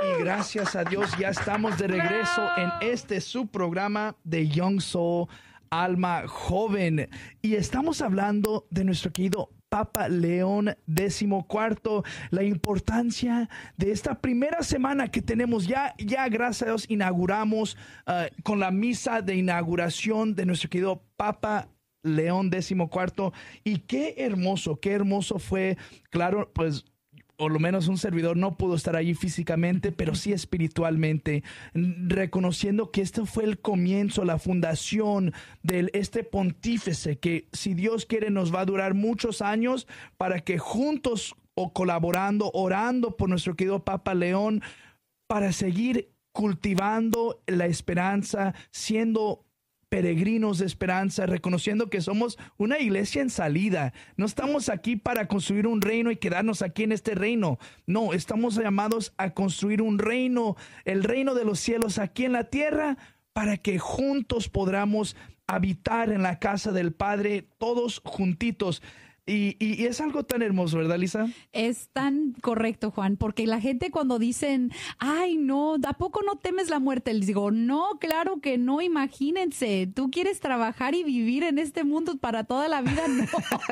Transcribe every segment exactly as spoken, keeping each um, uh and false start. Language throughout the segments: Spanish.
Y gracias a Dios ya estamos de regreso en este su programa de Young Soul, Alma Joven. Y estamos hablando de nuestro querido Papa León decimocuarto, la importancia de esta primera semana que tenemos. Ya, ya gracias a Dios, inauguramos uh, con la misa de inauguración de nuestro querido Papa León decimocuarto. Y qué hermoso, qué hermoso fue. Claro, pues, por lo menos un servidor no pudo estar allí físicamente, pero sí espiritualmente, reconociendo que este fue el comienzo, la fundación de este pontífice que, si Dios quiere, nos va a durar muchos años para que juntos o colaborando, orando por nuestro querido Papa León, para seguir cultivando la esperanza, siendo peregrinos de esperanza, reconociendo que somos una iglesia en salida. No estamos aquí para construir un reino y quedarnos aquí en este reino. No, estamos llamados a construir un reino, el reino de los cielos aquí en la tierra, para que juntos podamos habitar en la casa del Padre, todos juntitos. Y, y, y es algo tan hermoso, ¿verdad, Lisa? Es tan correcto, Juan, porque la gente cuando dicen, ay, no, ¿a poco no temes la muerte? Les digo, no, claro que no, imagínense, tú quieres trabajar y vivir en este mundo para toda la vida. No,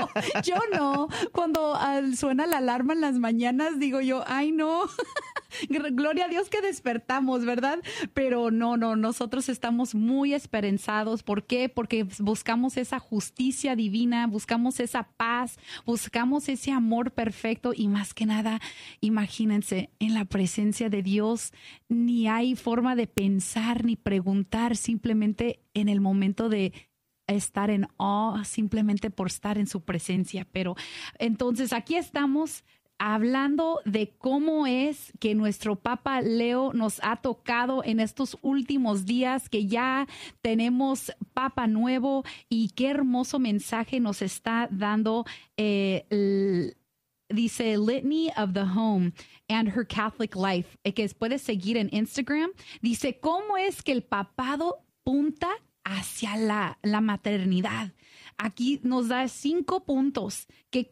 yo no. Cuando uh, suena la alarma en las mañanas, digo yo, ay, no. Gloria a Dios que despertamos, ¿verdad? Pero no, no, nosotros estamos muy esperanzados. ¿Por qué? Porque buscamos esa justicia divina, buscamos esa paz, buscamos ese amor perfecto y más que nada, imagínense, en la presencia de Dios ni hay forma de pensar ni preguntar, simplemente en el momento de estar en awe, simplemente por estar en su presencia. Pero entonces aquí estamos hablando de cómo es que nuestro Papa Leo nos ha tocado en estos últimos días, que ya tenemos Papa nuevo, y qué hermoso mensaje nos está dando. Eh, el, dice Litany of the Home and Her Catholic Life, que puedes seguir en Instagram. Dice cómo es que el papado punta hacia la, la maternidad. Aquí nos da cinco puntos que